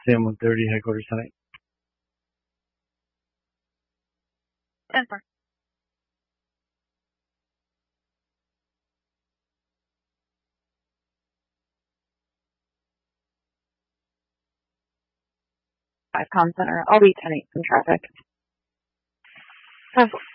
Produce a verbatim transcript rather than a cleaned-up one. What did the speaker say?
S A M one thirty, headquarters tonight. ten four. Five Com Center. I'll be ten eight in traffic. ten four.